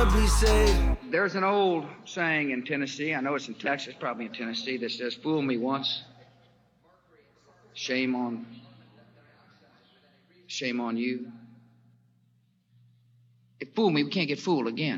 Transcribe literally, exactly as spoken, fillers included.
wanna be saved. There's an old saying in Tennessee, I know it's in Texas, probably in Tennessee, that says, fool me once, shame on, shame on you. If fool me, we can't get fooled again.